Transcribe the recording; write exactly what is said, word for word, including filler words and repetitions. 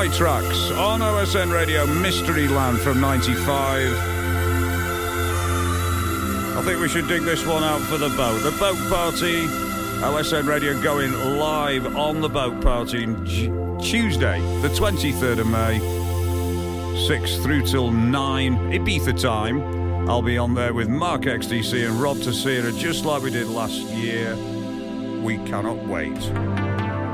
White Tracks on O S N Radio Mystery Land from ninety-five. I think we should dig this one out for the boat. The boat party, O S N Radio going live on the boat party on G- Tuesday, the twenty-third of May, six through till nine, Ibiza time. I'll be on there with Mark X D C and Rob Tessera, just like we did last year. We cannot wait.